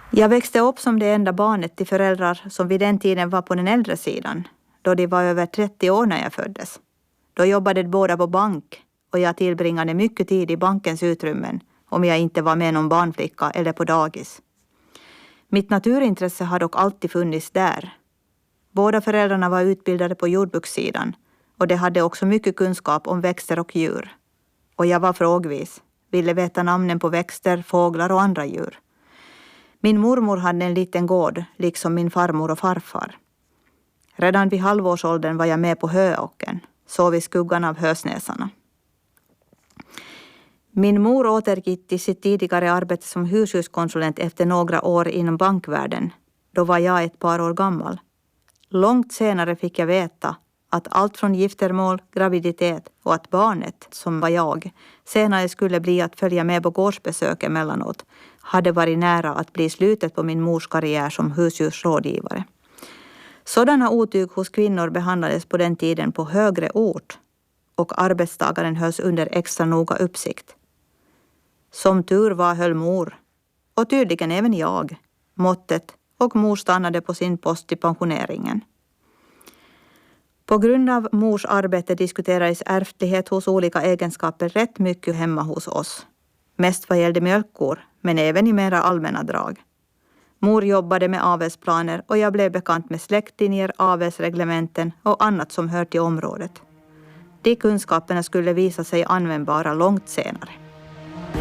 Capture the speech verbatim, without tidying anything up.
Jag växte upp som det enda barnet till föräldrar som vid den tiden var på den äldre sidan, då de var över trettio år när jag föddes. Då jobbade de båda på bank och jag tillbringade mycket tid i bankens utrymmen om jag inte var med någon barnflicka eller på dagis. Mitt naturintresse har dock alltid funnits där. Båda föräldrarna var utbildade på jordbrukssidan och de hade också mycket kunskap om växter och djur. Och jag var frågvis, ville veta namnen på växter, fåglar och andra djur. Min mormor hade en liten gård, liksom min farmor och farfar. Redan vid halvårsåldern var jag med på höåkern, sov i skuggan av hösnäsarna. Min mor återgick till sitt tidigare arbete som hushuskonsulent efter några år inom bankvärlden. Då var jag ett par år gammal. Långt senare fick jag veta att allt från giftermål, graviditet och att barnet, som var jag, senare skulle bli att följa med på gårdsbesök emellanåt, hade varit nära att bli slutet på min mors karriär som husdjursrådgivare. Sådana otyg hos kvinnor behandlades på den tiden på högre ort och arbetstagaren hölls under extra noga uppsikt. Som tur var höll mor, och tydligen även jag, måttet och mor stannade på sin post till pensioneringen. På grund av mors arbete diskuterades ärftlighet hos olika egenskaper rätt mycket hemma hos oss. Mest vad gällde mjölkkor, men även i mera allmänna drag. Mor jobbade med avelsplaner och jag blev bekant med släktlinjer, avelsreglementen och annat som hör till området. De kunskaperna skulle visa sig användbara långt senare.